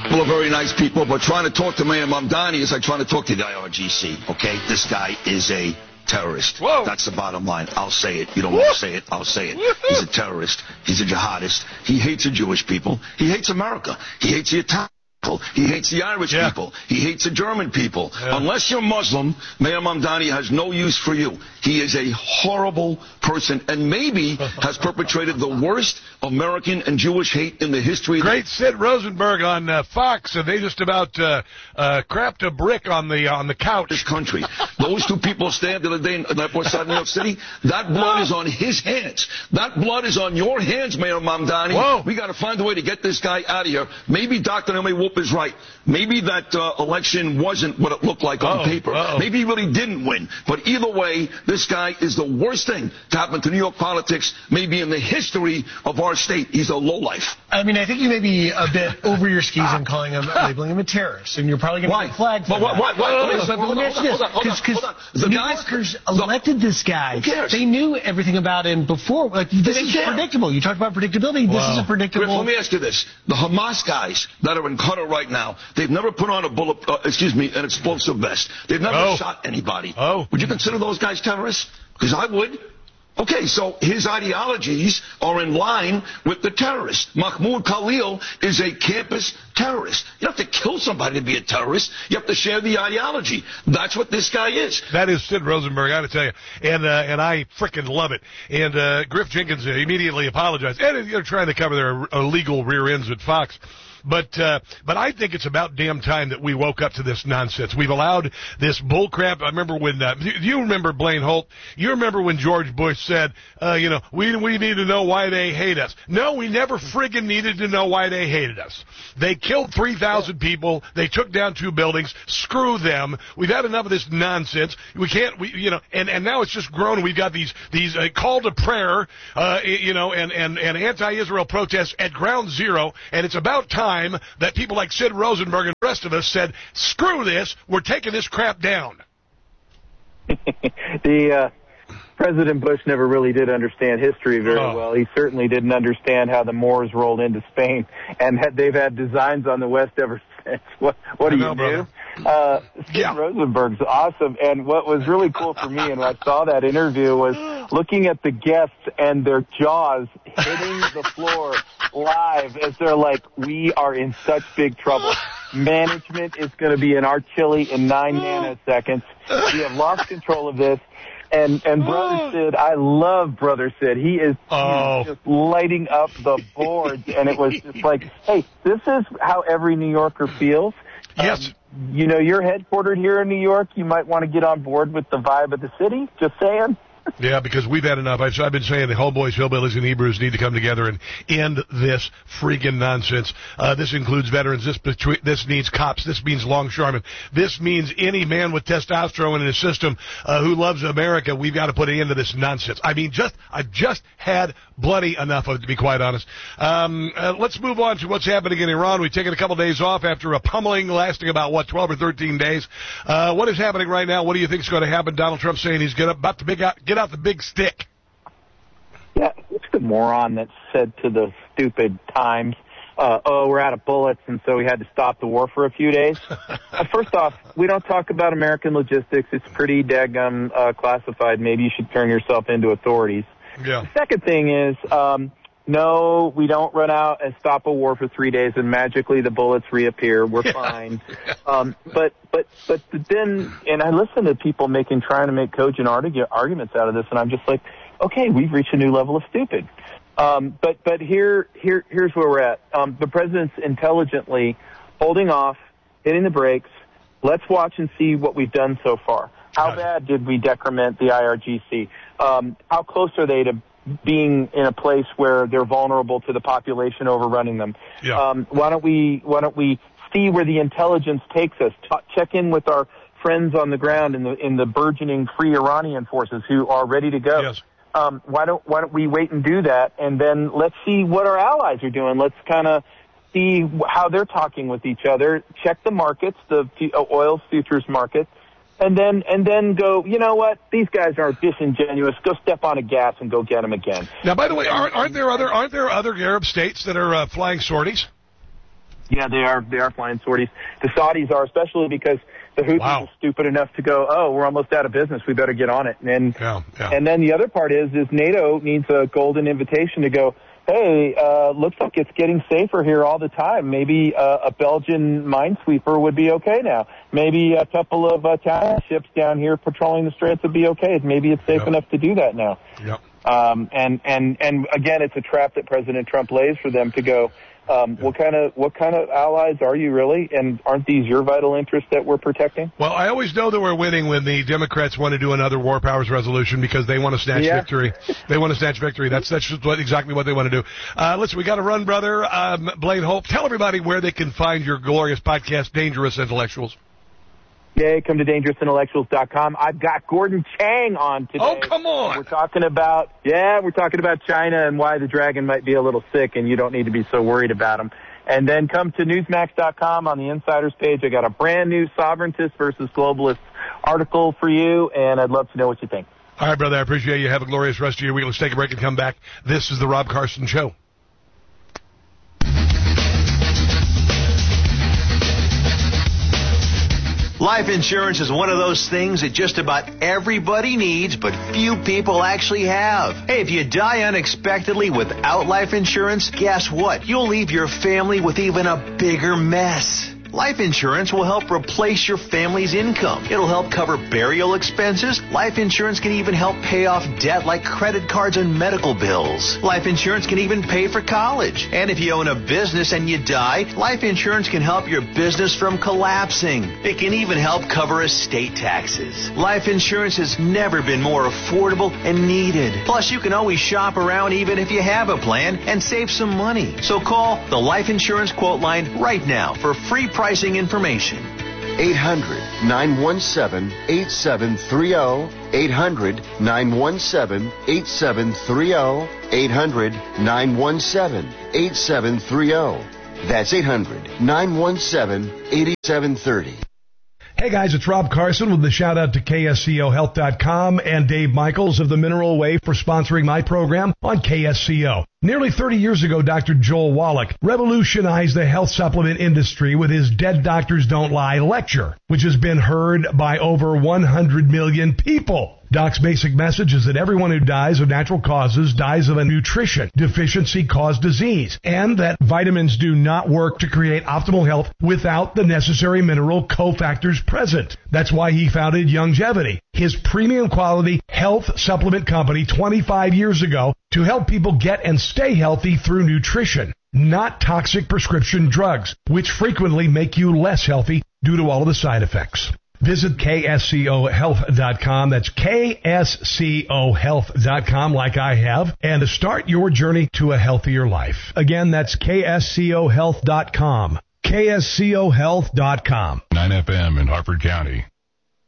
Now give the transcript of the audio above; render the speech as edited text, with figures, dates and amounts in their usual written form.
People are very nice people, but trying to talk to Mayor Mamdani is like trying to talk to the IRGC, okay? This guy is a terrorist. Whoa. That's the bottom line. I'll say it. You don't want to say it. I'll say it. He's a terrorist. He's a jihadist. He hates the Jewish people. He hates America. He hates the Italian people. He hates the Irish people. He hates the German people. Yeah. Unless you're Muslim, Mayor Mamdani has no use for you. He is a horrible person and maybe has perpetrated the worst American and Jewish hate in the history of Great Sid Rosenberg on Fox, and they just about crapped a brick on the couch. This country. Those two people stabbed the other day in West Side New York City. That blood is on his hands. That blood is on your hands, Mayor Mamdani. Whoa. We got to find a way to get this guy out of here. Maybe Dr. Naomi Wolf is right. Maybe that election wasn't what it looked like on paper. Maybe he really didn't win. But either way, this guy is the worst thing to happen to New York politics, maybe in the history of our state. He's a lowlife. I mean, I think you may be a bit over your skis in labeling him a terrorist, and you're probably going to get flagged for that. But let me ask you this, because the New Yorkers elected this guy. Who cares? They knew everything about him before. Like, this is predictable. You talked about predictability. This is a predictable... Griff, let me ask you this. The Hamas guys that are in Qatar right now, they've never put on an explosive vest. They've never shot anybody. Would you consider those guys terrorists? Because I would. Okay, so his ideologies are in line with the terrorists. Mahmoud Khalil is a campus terrorist. You don't have to kill somebody to be a terrorist. You have to share the ideology. That's what this guy is. That is Sid Rosenberg, I got to tell you. And I frickin' love it. And Griff Jenkins immediately apologized. And you're trying to cover their illegal rear ends at Fox. But I think it's about damn time that we woke up to this nonsense. We've allowed this bullcrap. I remember when, do you remember Blaine Holt? You remember when George Bush said, we need to know why they hate us. No, we never friggin' needed to know why they hated us. They killed 3,000 people. They took down 2 buildings. Screw them. We've had enough of this nonsense. And now it's just grown. We've got these call to prayer, and anti-Israel protests at ground zero. And it's about time that people like Sid Rosenberg and the rest of us said, screw this, we're taking this crap down. President Bush never really did understand history very well. He certainly didn't understand how the Moors rolled into Spain, and they've had designs on the West ever since. What do you do? Sid Rosenberg's awesome, and what was really cool for me, and when I saw that interview, was looking at the guests and their jaws hitting the floor live as they're like, we are in such big trouble. Management is going to be in our chili in 9 nanoseconds. We have lost control of this. And Brother Sid, I love Brother Sid. He is just lighting up the boards, and it was just like, hey, this is how every New Yorker feels. Yes. You're headquartered here in New York. You might want to get on board with the vibe of the city. Just saying. Yeah, because we've had enough. I've been saying the homeboys, hillbillies, and Hebrews need to come together and end this freaking nonsense. This includes veterans. This needs cops. This means longshoremen. This means any man with testosterone in his system who loves America. We've got to put an end to this nonsense. I mean, I've just had bloody enough of it, to be quite honest. Let's move on to what's happening in Iran. We've taken a couple days off after a pummeling lasting about, 12 or 13 days. What is happening right now? What do you think is going to happen? Donald Trump saying he's about to get out the big stick. Yeah, it's the moron that said to the stupid Times, we're out of bullets, and so we had to stop the war for a few days. First off, we don't talk about American logistics. It's pretty daggum classified. Maybe you should turn yourself into authorities. Yeah. The second thing is, no, we don't run out and stop a war for 3 days and magically the bullets reappear. We're fine. But then, and I listen to people trying to make cogent arguments out of this, and I'm just like, okay, we've reached a new level of stupid. But here's where we're at. The president's intelligently holding off, hitting the brakes. Let's watch and see what we've done so far. How bad did we decrement the IRGC? How close are they to being in a place where they're vulnerable to the population overrunning them? Yeah. Why don't we see where the intelligence takes us? Check in with our friends on the ground in the burgeoning Free Iranian forces who are ready to go. Yes. Why don't we wait and do that, and then let's see what our allies are doing. Let's kind of see how they're talking with each other. Check the markets, the oil futures markets. And then go, you know what? These guys are disingenuous. Go step on a gas and go get them again. Now, by the way, aren't there other Arab states that are flying sorties? Yeah, they are flying sorties. The Saudis are, especially because the Houthis are stupid enough to go, oh, we're almost out of business. We better get on it. And then the other part is NATO needs a golden invitation to go, hey, looks like it's getting safer here all the time. Maybe a Belgian minesweeper would be okay now. Maybe a couple of Italian ships down here patrolling the straits would be okay. Maybe it's safe enough to do that now. Yep. And again, it's a trap that President Trump lays for them to go, what kind of allies are you really? And aren't these your vital interests that we're protecting? Well, I always know that we're winning when the Democrats want to do another war powers resolution because they want to snatch victory. They want to snatch victory. That's just exactly what they want to do. Listen, we got to run, brother. Blaine Hope, tell everybody where they can find your glorious podcast, Dangerous Intellectuals. Yay, come to dangerousintellectuals.com. I've got Gordon Chang on today. Oh, come on. We're talking about China and why the dragon might be a little sick and you don't need to be so worried about him. And then come to Newsmax.com on the Insiders page. I got a brand new Sovereigntists versus Globalists article for you, and I'd love to know what you think. All right, brother, I appreciate you. Have a glorious rest of your week. Let's take a break and come back. This is the Rob Carson Show. Life insurance is one of those things that just about everybody needs, but few people actually have. Hey, if you die unexpectedly without life insurance, guess what? You'll leave your family with even a bigger mess. Life insurance will help replace your family's income. It'll help cover burial expenses. Life insurance can even help pay off debt like credit cards and medical bills. Life insurance can even pay for college. And if you own a business and you die, life insurance can help your business from collapsing. It can even help cover estate taxes. Life insurance has never been more affordable and needed. Plus, you can always shop around even if you have a plan and save some money. So call the Life Insurance Quote Line right now for free pricing information. 800-917-8730. 800-917-8730. 800-917-8730. That's 800-917-8730. Hey guys, it's Rob Carson with the shout out to KSCOHealth.com and Dave Michaels of the Mineral Way for sponsoring my program on KSCO. Nearly 30 years ago, Dr. Joel Wallach revolutionized the health supplement industry with his Dead Doctors Don't Lie lecture, which has been heard by over 100 million people. Doc's basic message is that everyone who dies of natural causes dies of a nutrition deficiency caused disease, and that vitamins do not work to create optimal health without the necessary mineral cofactors present. That's why he founded Youngevity, his premium quality health supplement company 25 years ago, to help people get and stay healthy through nutrition, not toxic prescription drugs, which frequently make you less healthy due to all of the side effects. Visit KSCOHealth.com. That's KSCOHealth.com, like I have, and to start your journey to a healthier life. Again, that's KSCOHealth.com. KSCOHealth.com. 9 FM in Harford County.